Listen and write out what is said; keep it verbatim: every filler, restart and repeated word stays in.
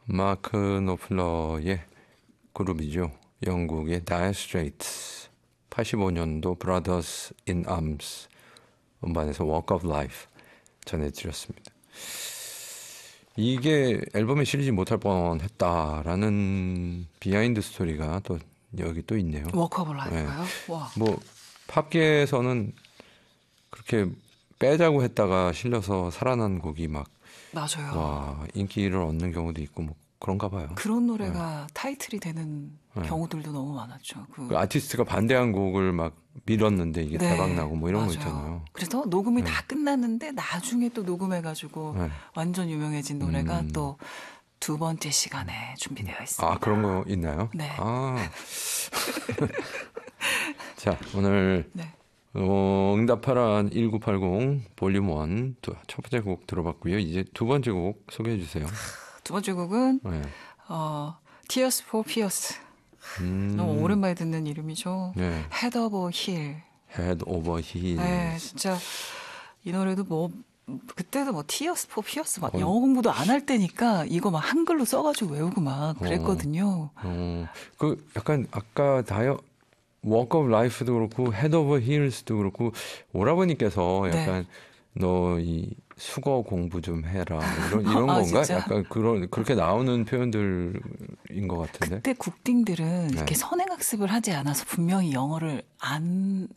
마크 노플러의 그룹이죠. 영국의 Dire Straits. 팔십오 년도 Brothers in Arms 음반에서 Walk of Life 전해드렸습니다. 이게 앨범에 실리지 못할 뻔했다라는 비하인드 스토리가 또 여기 또 있네요. Walk of Life가요? 네. 와. 뭐 팝계에서는 그렇게 빼자고 했다가 실려서 살아난 곡이 막 맞아요. 와, 인기를 얻는 경우도 있고 뭐 그런가 봐요. 그런 노래가 네. 타이틀이 되는 네. 경우들도 너무 많았죠. 그, 그 아티스트가 반대한 곡을 막 밀었는데 이게 네. 대박 나고 뭐 이런 맞아요. 거 있잖아요. 그래서 녹음이 네. 다 끝났는데 나중에 또 녹음해가지고 네. 완전 유명해진 노래가 음. 또 두 번째 시간에 준비되어 있습니다. 아, 그런 거 있나요? 네. 아. 자, 오늘 네. 어, 응답하라 천구백팔십 볼륨 일 첫 번째 곡 들어봤고요. 이제 두 번째 곡 소개해 주세요. 두 번째 곡은 네. 어, Tears for Fears. 음. 너무 오랜만에 듣는 이름이죠. 네. Head Over Heel. Head Over Heel. 네, 진짜 이 노래도 뭐 그때도 뭐 Tears for Fears 막 어. 영어 공부도 안 할 때니까 이거 막 한글로 써가지고 외우고 막 그랬거든요. 어. 어. 그 약간 아까 다이어 Walk of Life도 그렇고 Head Over Heels도 그렇고 오라버니께서 약간 네. 너 이 수거 공부 좀 해라 이런 이런 아, 건가? 진짜? 약간 그런 그렇게 나오는 표현들인 것 같은데. 그때 국딩들은 네. 이렇게 선행학습을 하지 않아서 분명히 영어를 안